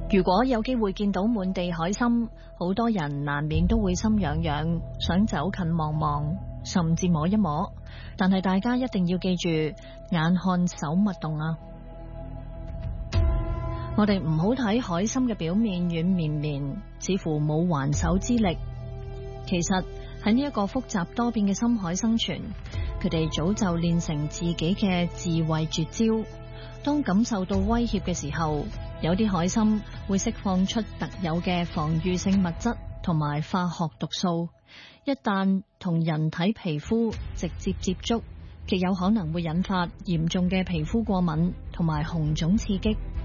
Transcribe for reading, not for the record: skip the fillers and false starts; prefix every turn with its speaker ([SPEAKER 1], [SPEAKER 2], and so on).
[SPEAKER 1] 如果有機會見到滿地海參，好多人難免都會心癢癢，想走近望望，甚至摸一摸。但係大家一定要記住，眼看手勿動啊！我哋唔好睇海參嘅表面軟綿綿，似乎冇還手之力。其實喺呢一個複雜多變嘅深海生存，佢哋早就練成自己嘅自衛絕招。當感受到威脅嘅時候，有啲海參會釋放出特有嘅防禦性物質同埋化學毒素，一旦同人體皮膚直接接觸，極有可能會引發嚴重嘅皮膚過敏同埋紅腫刺激。